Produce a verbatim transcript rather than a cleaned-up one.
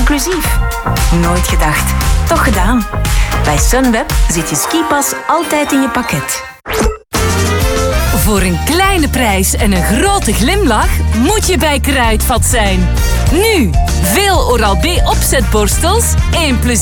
inclusief. Nooit gedacht, toch gedaan. Bij Sunweb zit je skipas altijd in je pakket. Voor een kleine prijs en een grote glimlach moet je bij Kruidvat zijn. Nu, veel Oral-B opzetborstels, één plus